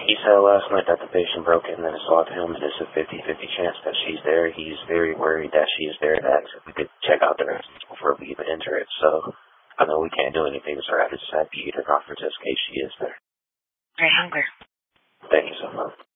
He said last night that the patient broke in and saw him, and it's a 50-50 chance that she's there. He's very worried that she is there, and asked if we could check out the rest before we even enter it. So I know we can't do anything, so I just have to eat her conference in case she is there. Right, I'm there. Thank you so much.